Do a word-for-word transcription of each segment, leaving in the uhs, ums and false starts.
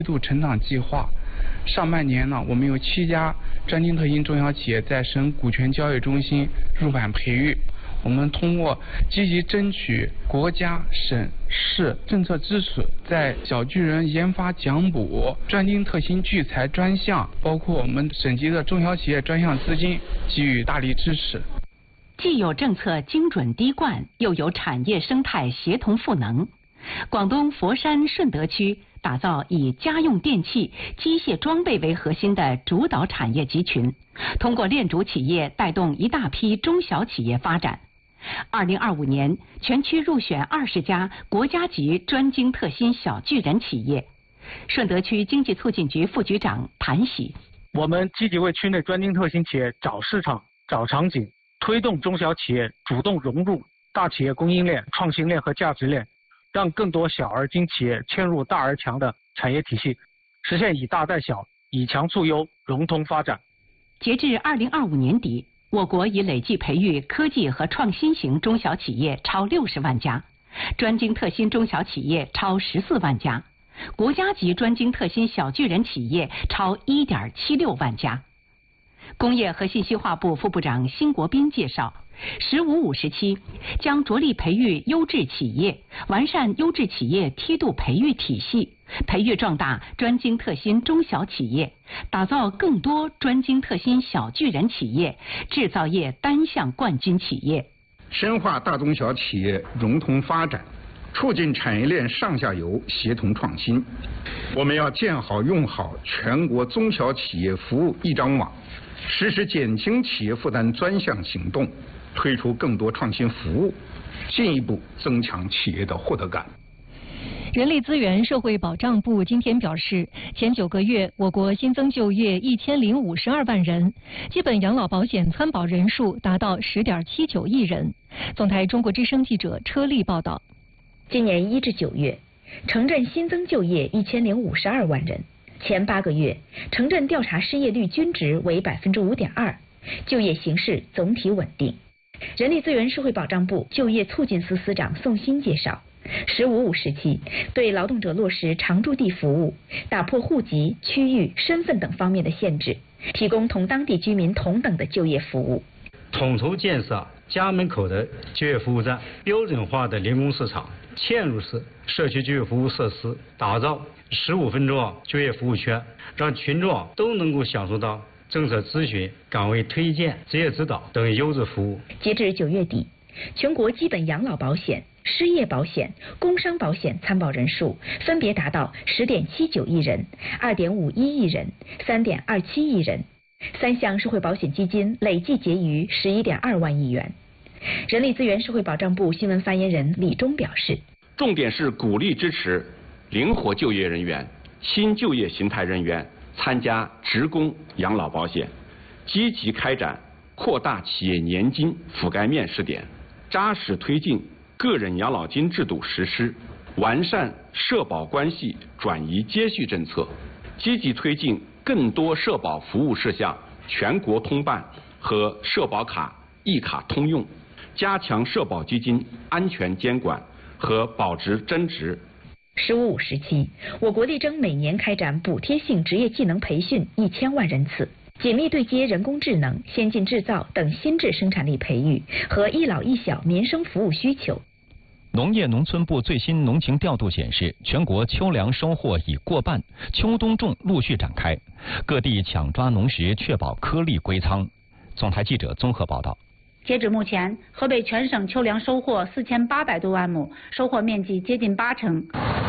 度成长计划。上半年呢，我们有七家专精特新中小企业在省股权交易中心入版培育。我们通过积极争取国家、省市政策支持，在小巨人研发奖补、专精特新聚财专项，包括我们省级的中小企业专项资金给予大力支持。 既有政策精准滴灌，又有产业生态协同赋能。广东佛山顺德区打造以家用电器、机械装备为核心的主导产业集群，通过链主企业带动一大批中小企业发展。二零二五年，全区入选二十家国家级专精特新小巨人企业。顺德区经济促进局副局长谭喜： 我们积极为区内专精特新企业找市场、找场景，推动中小企业主动融入大企业供应链、创新链和价值链，让更多小而精企业嵌入大而强的产业体系，实现以大带小、以强促优、融通发展。 截至二零二五年底，我国已累计培育科技和创新型中小企业超六十万家，专精特新中小企业超十四万家，国家级专精特新小巨人企业超一点七六万家。工业和信息化部副部长辛国斌介绍，十五五时期将着力培育优质企业，完善优质企业梯度培育体系，培育壮大专精特新中小企业，打造更多专精特新小巨人企业、制造业单项冠军企业， 深化大中小企业融通发展，促进产业链上下游协同创新。我们要建好用好全国中小企业服务一张网，实施减轻企业负担专项行动，推出更多创新服务，进一步增强企业的获得感。 人力资源社会保障部今天表示，前九个月我国新增就业一千零五十二万人，基本养老保险参保人数达到十点七九亿人。总台中国之声记者车丽报道。 今年一至九月，城镇新增就业一千零五十二万人，前八个月城镇调查失业率均值为百分之五点二，就业形势总体稳定。人力资源社会保障部就业促进司司长宋鑫介绍，十五五时期对劳动者落实常住地服务，打破户籍、区域、身份等方面的限制，提供同当地居民同等的就业服务。 统筹建设家门口的就业服务站、标准化的零工市场、嵌入式社区就业服务设施，打造十五分钟就业服务圈，让群众都能够享受到政策咨询、岗位推荐、职业指导等优质服务。 截至九月底，全国基本养老保险、失业保险、工伤保险参保人数分别达到十点七九亿人、二点五一亿人、三点二七亿人，三项社会保险基金累计结余十一点二万亿元。人力资源社会保障部新闻发言人李忠表示， 重点是鼓励支持灵活就业人员、新就业形态人员参加职工养老保险，积极开展扩大企业年金覆盖面试点，扎实推进个人养老金制度实施，完善社保关系转移接续政策，积极推进更多社保服务事项全国通办和社保卡一卡通用，加强社保基金安全监管和保值增值。 十五五时期，我国力争每年开展补贴性职业技能培训一千万人次，紧密对接人工智能、先进制造等新质生产力培育和一老一小民生服务需求。 农业农村部最新农情调度显示，全国秋粮收获已过半，秋冬种陆续展开，各地抢抓农时，确保颗粒归仓。总台记者综合报道。 截止目前，河北全省秋粮收获四千八百多万亩，收获面积接近八成。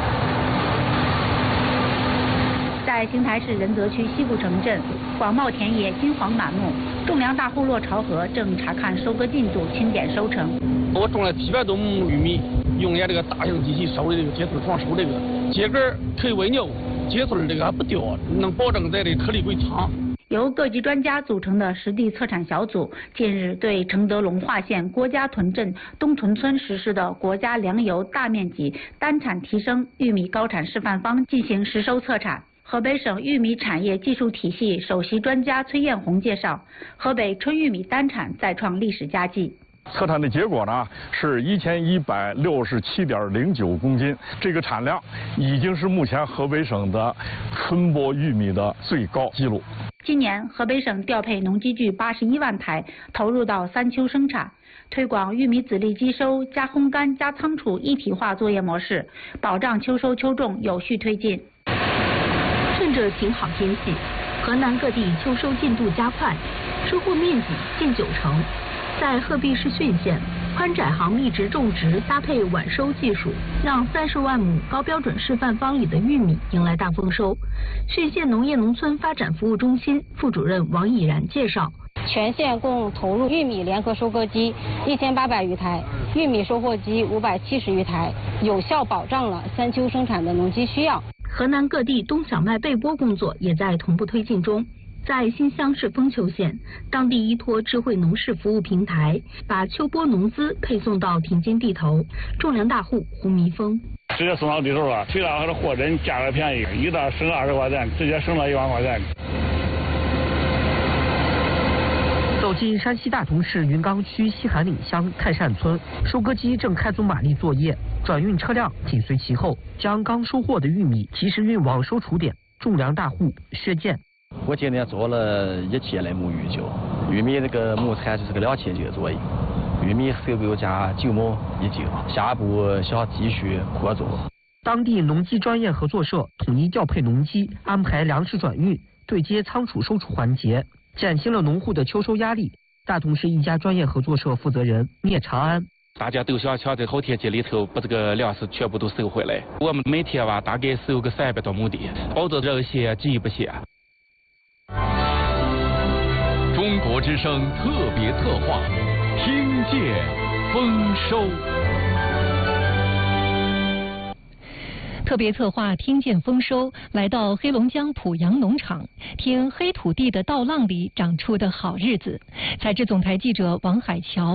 在邢台市仁泽区西部城镇，广袤田野金黄满目，种粮大户骆朝河正查看收割进度，清点收成。 我种了七百多亩玉米，用俺这个大型机器收的这个秸秆床收这个秸秆可以喂牛，秸秆这个还不掉，能保证在这颗粒归仓。 由各级专家组成的实地测产小组近日对承德龙化县郭家屯镇东屯村实施的国家粮油大面积单产提升玉米高产示范方进行实收测产。河北省玉米产业技术体系首席专家崔艳红介绍，河北春玉米单产再创历史佳绩。 测探的结果呢是一千一百六十七点零九公斤，这个产量已经是目前河北省的春播玉米的最高纪录。 今年河北省调配农机具八十一万台，投入到三秋生产，推广玉米籽粒机收加烘干加仓储一体化作业模式，保障秋收秋种有序推进。 趁着晴好天气，河南各地秋收进度加快，收获面积近九成。在鹤壁市浚县，宽窄行密植种植搭配晚收技术，让三十万亩高标准示范方里的玉米迎来大丰收。浚县农业农村发展服务中心副主任王以然介绍， 全县共投入玉米联合收割机一千八百余台，玉米收获机五百七十余台，有效保障了三秋生产的农机需要。 河南各地冬小麦备播工作也在同步推进中。在新乡市丰丘县，当地依托智慧农事服务平台，把秋播农资配送到田间地头。种粮大户胡弥峰， 直接送到地头了，最大的货真价格便宜，一袋省二十块钱，直接省了一万块钱。 走进山西大同市云冈区西韩岭乡泰善村，收割机正开足马力作业，转运车辆紧随其后，将刚收获的玉米及时运往收储点。种粮大户薛建。 我今年做了一千来亩玉酒，玉米那个亩产就是个两千斤左右，玉米收购价九亩一斤，下一步想继续扩做。 当地农机专业合作社统一调配农机，安排粮食转运、对接仓储收储环节，减轻了农户的秋收压力。大同市一家专业合作社负责人聂长安。 大家都想抢在好天气里头把这个粮食全部都收回来。我们每天吧大概收个三百多亩地，保证这些急不闲。 中国之声特别策划，听见丰收。 特别策划听见丰收，来到黑龙江濮阳农场，听黑土地的稻浪里长出的好日子。采制总台记者王海桥。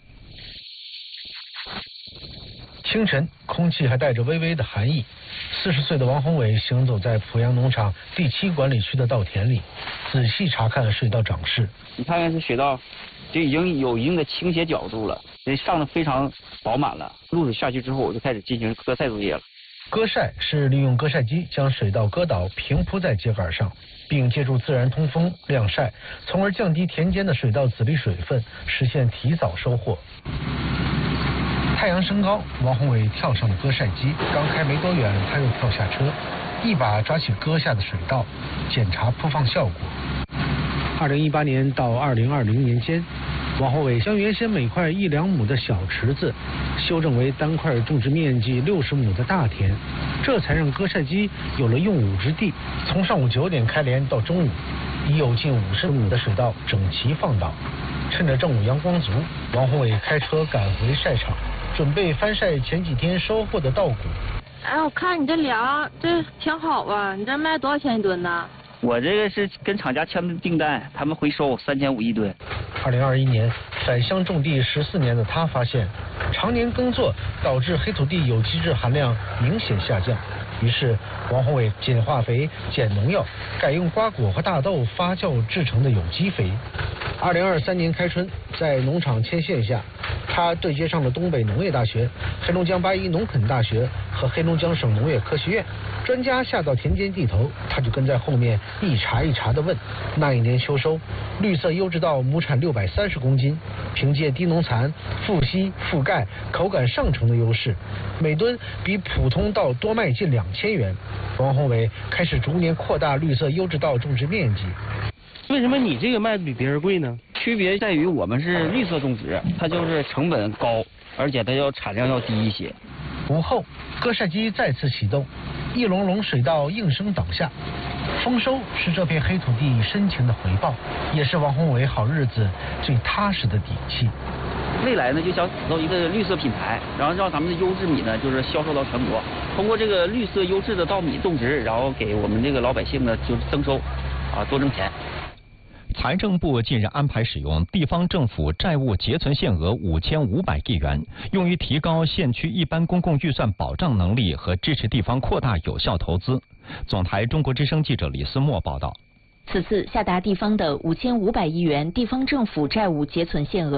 清晨，空气还带着微微的寒意。四十岁的王宏伟行走在濮阳农场第七管理区的稻田里，仔细查看水稻长势。 你看看这水稻，就已经有一定的倾斜角度了，这上的非常饱满了。露水下去之后，我就开始进行割晒作业了。 割晒是利用割晒机将水稻割倒，平铺在秸秆上，并借助自然通风晾晒，从而降低田间的水稻籽粒水分，实现提早收获。太阳升高，王宏伟跳上了割晒机，刚开没多远，他又跳下车，一把抓起割下的水稻，检查铺放效果。二零一八年到二零二零年间，王宏伟将原先每块一两亩的小池子修正为单块种植面积六十亩的大田，这才让割晒机有了用武之地。从上午九点开镰到中午，已有近五十亩的水稻整齐放倒。趁着正午阳光足，王宏伟开车赶回晒场，准备翻晒前几天收获的稻谷。 哎，我看你这粮这挺好啊，你这卖多少钱一吨呢？ 我这个是跟厂家签的订单，他们回收三千五一吨。 二零二一年返乡种地十四年的他发现，常年耕作导致黑土地有机质含量明显下降。于是王宏伟减化肥、减农药，改用瓜果和大豆发酵制成的有机肥。二零二三年开春，在农场牵线下，他对接上了东北农业大学、黑龙江八一农垦大学和黑龙江省农业科学院。专家下到田间地头，他就跟在后面一茬一茬地问。那一年秋收，绿色优质稻亩产六百三十公斤，凭借低农残、富硒、富钙、口感上乘的优势，每吨比普通稻多卖近两千元。王宏伟开始逐年扩大绿色优质稻种植面积。 为什么你这个卖的比别人贵呢？区别在于我们是绿色种植，它就是成本高，而且它要产量要低一些。 午后，割晒机再次启动，一笼笼水稻应声倒下。丰收是这片黑土地深情的回报，也是王宏伟好日子最踏实的底气。 未来呢，就想打造一个绿色品牌，然后让咱们的优质米呢，就是销售到全国。通过这个绿色优质的稻米种植，然后给我们这个老百姓呢，就是增收，啊，多挣钱。 财政部近日安排使用地方政府债务结存限额五千五百亿元，用于提高县区一般公共预算保障能力和支持地方扩大有效投资。总台中国之声记者李思墨报道。 此次下达地方的五千五百亿元地方政府债务结存限额中，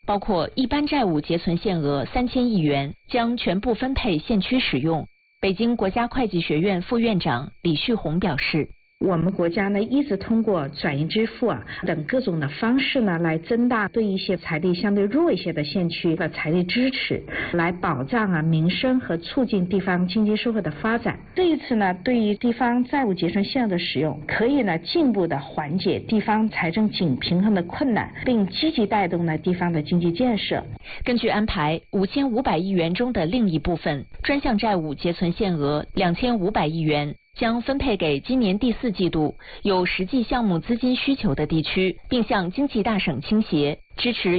包括一般债务结存限额三千亿元，将全部分配县区使用。北京国家会计学院副院长李旭红表示。 我们国家呢一直通过转移支付啊等各种的方式呢，来增大对一些财力相对弱一些的县区的财力支持，来保障啊民生和促进地方经济社会的发展。这一次呢，对于地方债务结存限额的使用，可以呢进一步的缓解地方财政紧平衡的困难，并积极带动呢地方的经济建设。 根据安排，五千五百亿元中的另一部分专项债务结存限额两千五百亿元。将分配给今年第四季度有实际项目资金需求的地区，并向经济大省倾斜，支持